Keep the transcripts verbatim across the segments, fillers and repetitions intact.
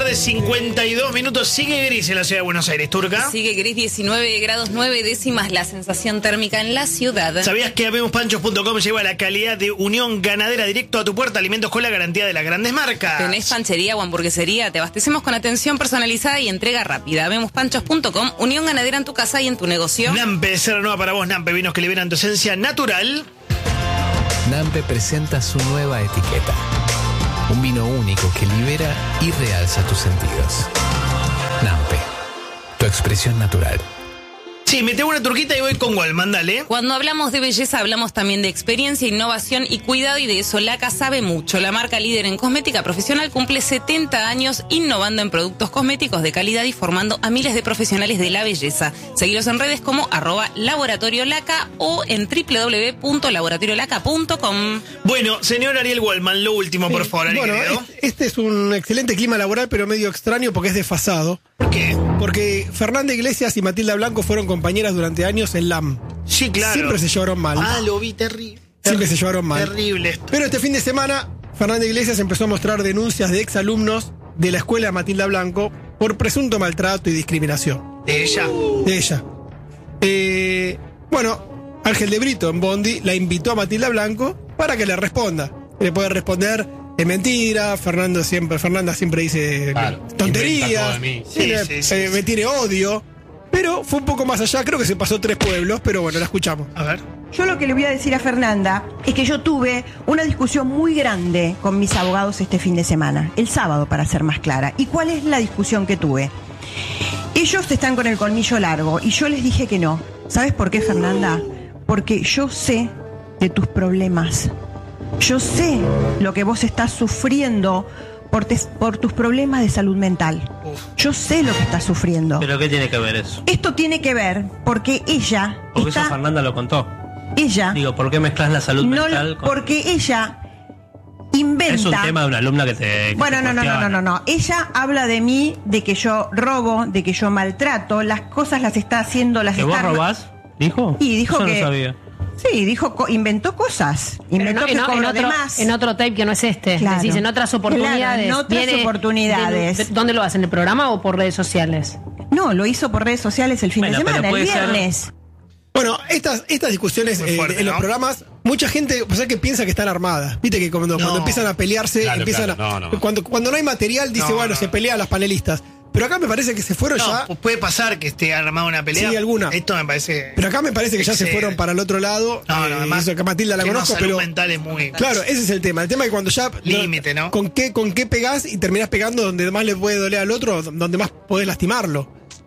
tarde, cincuenta y dos minutos. Sigue gris en la ciudad de Buenos Aires, Turca. Sigue gris, diecinueve grados nueve décimas la sensación térmica en la ciudad. ¿Sabías que habemos panchos punto com lleva la calidad de unión ganadera directo a tu puerta? Alimentos con la garantía de las grandes marcas. ¿Tenés panchería o hamburguesería? Te abastecemos con atención personalizada y entrega rápida. Habemos panchos punto com, unión ganadera en tu casa y en tu negocio. Nampe, Cera Nueva para vos, Nampe, vinos que liberan tu esencia natural. Nampe presenta su nueva etiqueta. Un vino único que libera y realza tus sentidos. Nampe, tu expresión natural. Sí, me tengo una turquita y voy con Walman, dale. Cuando hablamos de belleza, hablamos también de experiencia, innovación y cuidado, y de eso Laca sabe mucho. La marca líder en cosmética profesional cumple setenta años innovando en productos cosméticos de calidad y formando a miles de profesionales de la belleza. Seguilos en redes como arroba Laboratorio Laca o en doble u doble u doble u punto laboratorio laca punto com. Bueno, señor Ariel Walman, lo último, sí, por favor, Ariel. Bueno, este, este es un excelente clima laboral, pero medio extraño porque es desfasado. ¿Por qué? Porque Fernanda Iglesias y Matilda Blanco fueron compañeras durante años en L A M. Sí, claro. Siempre se llevaron mal. Ah, lo vi, terrible. Siempre se llevaron mal. Terrible esto. Pero este fin de semana, Fernanda Iglesias empezó a mostrar denuncias de exalumnos de la escuela Matilda Blanco por presunto maltrato y discriminación. ¿De ella? De ella. Eh, bueno, Ángel de Brito en Bondi la invitó a Matilda Blanco para que le responda. Le puede responder... Es mentira, Fernando siempre, Fernanda siempre dice claro, tonterías, sí, sí, sí, sí, eh, sí. me tiene odio, pero fue un poco más allá, creo que se pasó tres pueblos, pero bueno, la escuchamos. A ver. Yo lo que le voy a decir a Fernanda es que yo tuve una discusión muy grande con mis abogados este fin de semana, el sábado para ser más clara. ¿Y cuál es la discusión que tuve? Ellos están con el colmillo largo y yo les dije que no. ¿Sabes por qué, Fernanda? Porque yo sé de tus problemas. Yo sé lo que vos estás sufriendo por, te, por tus problemas de salud mental. Yo sé lo que estás sufriendo. ¿Pero qué tiene que ver eso? Esto tiene que ver porque ella Porque está... eso Fernanda lo contó. Ella... Digo, ¿por qué mezclas la salud no, mental con...? Porque ella inventa... Es un tema de una alumna que te... que bueno, te no, no, no, no, no, cuestiona. no. Ella habla de mí, de que yo robo, de que yo maltrato. Las cosas las está haciendo, las ¿Que está... vos robás? ¿Dijo? Y dijo Eso que... no sabía. Sí, dijo, co- inventó cosas. Inventó Pero no, que en, cobro en de otro, más. en otro tape que no es este. Claro. Decís, en otras oportunidades. Claro, en otras Viene oportunidades. de- de- ¿Dónde lo hacen? ¿En el programa o por redes sociales? No, lo hizo por redes sociales el fin Bueno, de pero semana, el puede ser- viernes. Bueno, estas, estas discusiones Muy eh, fuerte, en ¿no? los programas, mucha gente o sea, que piensa que están armadas. Viste que cuando, No. cuando empiezan a pelearse, Claro, empiezan claro, a, no, no. Cuando, cuando no hay material, dice, No, bueno, no. se pelean las panelistas. Pero acá me parece que se fueron No, ya. pues puede pasar que esté armada una pelea. Sí, alguna. Esto me parece... Pero acá me parece que ya se excede. fueron para el otro lado. No, no, eh, además... eso que Matilda la que no, conozco, salud pero. mental es muy... Claro, ese es el tema. El tema es que cuando ya. Límite, ¿no? ¿Con qué, con qué pegás y terminás pegando donde más le puede doler al otro, donde más podés lastimarlo?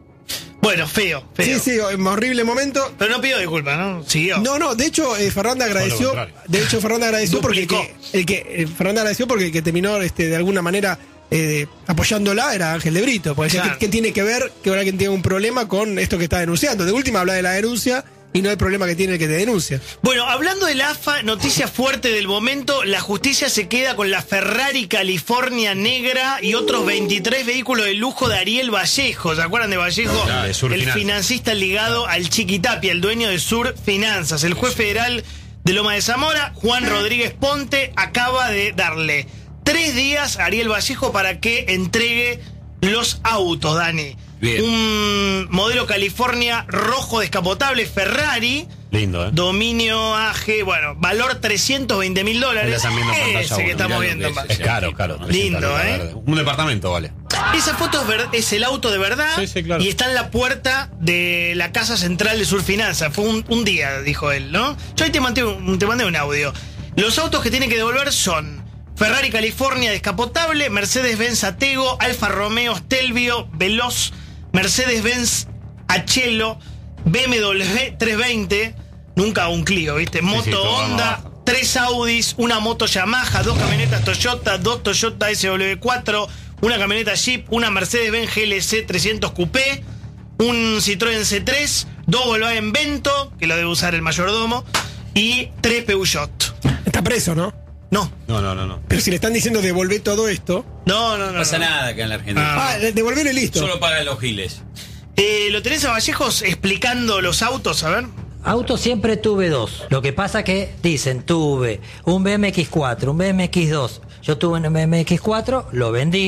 Bueno, feo, feo. Sí, sí, un horrible momento. Pero no pido disculpas, ¿no? Siguió. No, no, de hecho, eh, Fernanda agradeció. contrario. De hecho, Fernanda agradeció porque el Duplicó. que, el que eh, Fernanda agradeció porque el que terminó este, de alguna manera eh, apoyándola era Ángel de Brito. Porque decía, Claro. ¿qué, qué tiene que ver que ahora que tiene un problema con esto que está denunciando? De última habla de la denuncia y no del problema que tiene el que te denuncia. Bueno, hablando del A F A, noticia fuerte del momento, la justicia se queda con la Ferrari California negra y otros veintitrés vehículos de lujo de Ariel Vallejo. ¿Se acuerdan de Vallejo? Claro, de Sur el Finanzas. financista ligado al Chiquitapia, el dueño de Sur Finanzas. El juez federal de Loma de Zamora, Juan Rodríguez Ponte, acaba de darle tres días a Ariel Vallejo para que entregue los autos, Dani. Bien. Un modelo California rojo descapotable Ferrari. Lindo, ¿eh? Dominio A G, bueno, valor trescientos veinte mil dólares. Están viendo pantalla Ese uno, que estamos mirá lo viendo. que es. Es caro, caro. Lindo, trescientos, ¿eh? verde. Un departamento vale. Esa foto es, ver- es el auto de verdad. Sí, sí, claro. Y está en la puerta de la casa central de Surfinanza. Fue un, un día, dijo él, ¿no? Yo ahí te mandé, un, te mandé un audio. Los autos que tienen que devolver son Ferrari California descapotable, Mercedes-Benz Atego, Alfa Romeo Stelvio Veloz, Mercedes-Benz Achelo, B M W trescientos veinte, nunca un Clio, ¿viste? Moto sí, todo Honda, abajo. tres Audis, una moto Yamaha, dos camionetas Toyota, dos Toyota S W cuatro, una camioneta Jeep, una Mercedes-Benz G L C trescientos Coupé, un Citroën C tres, dos Volkswagen Vento, que lo debe usar el mayordomo, y tres Peugeot. Está preso, ¿no? No, No, no, no, no. Pero si le están diciendo devolver todo esto. no, no, no. No pasa no. nada acá en la Argentina. Ah. Ah, devolver y listo. Solo pagan los giles. Eh, ¿Lo tenés a Vallejos explicando los autos? A ver. Auto siempre tuve dos. Lo que pasa que dicen, tuve un B M X cuatro, un B M X dos. Yo tuve un B M X cuatro, lo vendí,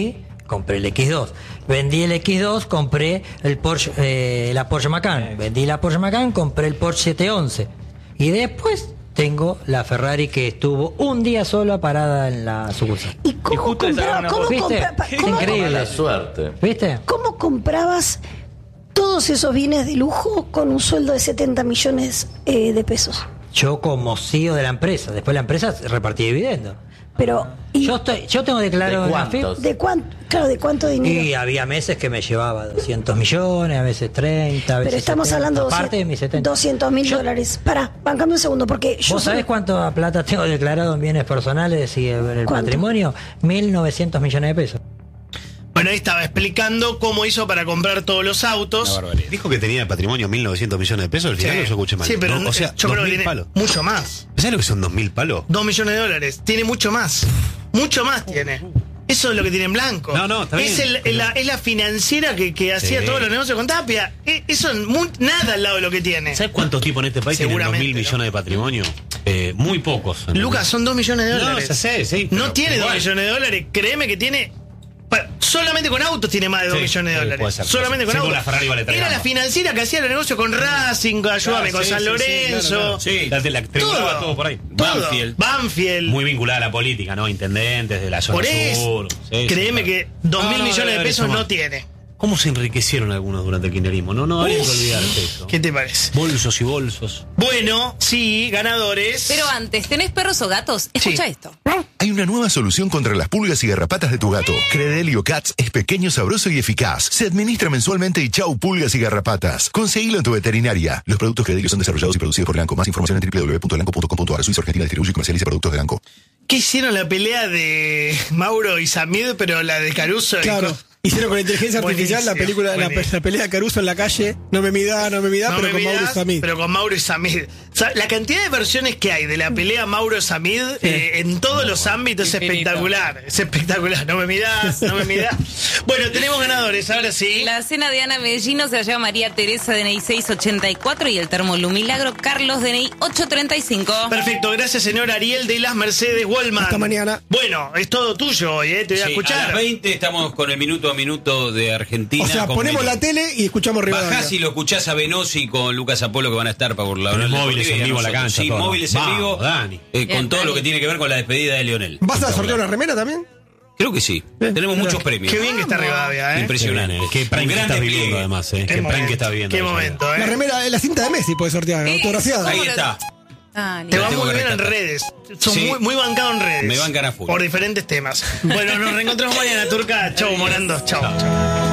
compré el equis dos. Vendí el equis dos, compré el Porsche, eh, la Porsche Macan. Vendí la Porsche Macan, compré el Porsche siete once. Y después tengo la Ferrari que estuvo un día sola parada en la sucursal. ¿Y cómo justo esa comprabas? era una ¿Cómo, ¿Viste? compra- pa- Es cómo- increíble. La suerte. ¿Viste? cómo comprabas todos esos bienes de lujo con un sueldo de setenta millones eh, de pesos? Yo como C E O de la empresa, después la empresa repartía dividendos. Pero, ¿y Yo estoy, yo tengo declarado ¿De en la F I P. cuántos? de cuánto? Claro, ¿de cuánto dinero? Y había meses que me llevaba doscientos millones, a veces treinta, a veces Pero estamos setenta, hablando de aparte de mis setenta. doscientos mil Yo- dólares. Pará, bancame un segundo, porque yo ¿Vos soy- sabés cuánta plata tengo declarado en bienes personales y en el ¿Cuánto? patrimonio? mil novecientos millones de pesos. Bueno, ahí estaba explicando cómo hizo para comprar todos los autos. Dijo que tenía de patrimonio mil novecientos millones de pesos. Al final Sí. lo yo escuché mal. Sí, pero ¿no? O sea, yo creo que dos mil tiene palos. mucho más. ¿Sabes lo que son dos mil palos? Dos millones de dólares. Tiene mucho más. Mucho más tiene. Eso es lo que tiene en blanco. No, no, está es, bien. el- la, es la financiera que, que hacía Sí. todos los negocios con Tapia. Eh, Eso es mu- nada al lado de lo que tiene. ¿Sabes cuántos tipos en este país tienen dos Seguramente, mil ¿no? millones de patrimonio? Eh, muy pocos. Lucas, son dos millones de No, dólares. ya sé, sí, No pero tiene dos igual. millones de dólares. Créeme que tiene. pa- Solamente con autos tiene más de dos Sí, millones de sí, dólares. puede ser, Solamente puede con ser. Sí, autos. con la Ferrari vale tres Era la gambas. financiera que hacía los negocios con Racing, ayúdame, con sí, San sí, sí, Lorenzo. claro, claro. Sí, la, la triangulaba Todo. todo por ahí. Todo. Banfield. Banfield. Muy vinculada a la política, ¿no? Intendentes de la zona Por eso, sur. Sí, créeme sí, que claro. dos No, mil no, millones debe de haber pesos hecho no más. tiene. ¿Cómo se enriquecieron algunos durante el kirchnerismo? No, no habría que olvidarse eso. ¿Qué te parece? Bolsos y bolsos. Bueno, sí, ganadores. Pero antes, ¿tenés perros o gatos? Escucha Sí. esto. Hay una nueva solución contra las pulgas y garrapatas de tu gato. Credelio Cats es pequeño, sabroso y eficaz. Se administra mensualmente y chau pulgas y garrapatas. Conseguilo en tu veterinaria. Los productos Credelio son desarrollados y producidos por Lanco. Más información en doble u doble u doble u punto lanco punto com punto a r. Suiza Argentina distribuye y comercializa productos de Lanco. ¿Qué hicieron la pelea de Mauro y Samid, pero la de Caruso? y Claro. con- Hicieron con inteligencia artificial la Buenísimo, película, la, buenísimo. la pelea de Caruso en la calle. No me mida, no me mida, No pero me con Mauro y mirás, Samid. pero con Mauro y Samid. O sea, la cantidad de versiones que hay de la pelea Mauro-Samid eh, en todos los ámbitos es Infinito. espectacular. Es espectacular. No me mirás, no me mirás. Bueno, tenemos ganadores, ahora sí. La cena de Ana Medellino se la llama María Teresa, D N I seis ochenta y cuatro, y el termolú Milagro Carlos, D N I ocho treinta y cinco. Perfecto, gracias señor Ariel de las Mercedes Wallman. Hasta mañana. Bueno, es todo tuyo hoy, ¿eh? Te voy a Sí, escuchar. a las veinte estamos con el minuto a minuto de Argentina. O sea, con ponemos Veno. la tele y escuchamos Rivadavia. Bajás y lo escuchás a Venosi con Lucas Apolo que van a estar por la Tenés hora móviles en vivo a la cancha, Sí, todo. móviles en Vamos, vivo. Dani. eh, Bien, con todo Dani. lo que tiene que ver con la despedida de Lionel. ¿Vas a sortear una remera también? Creo que sí. Bien, Tenemos bien. muchos premios. Qué bien que está Rivadavia, ¿eh? Impresionante. Qué Un prank que gran estás despliegue. viviendo, además, ¿eh? Qué momento, prank que estás viviendo. Qué momento, ¿eh? La remera, la cinta de Messi puede sortear, Eh, autografiada. Ahí ¿Cómo lo- está. Dale. Te va tengo muy que bien en rescatar. redes. Son Sí. muy, muy bancado en redes. Me bancan a full. Por diferentes temas. Bueno, nos reencontramos mañana, Turca. Chau, Morando. Chau. chau.